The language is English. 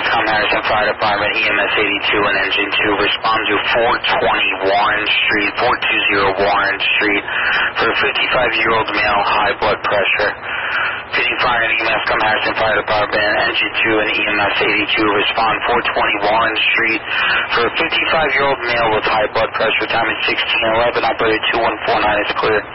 Mascom Harrison Fire Department, EMS 82 and Engine 2. Respond to 420 Warren Street, 420 Warren Street for a 55-year-old male, high blood pressure. Fitting fire and EMS Mascom Harrison Fire Department, Engine 2 and EMS 82. Respond 420 Warren Street for a 55-year-old male with high blood pressure. Time is 16:11. Operator 2149 is clear.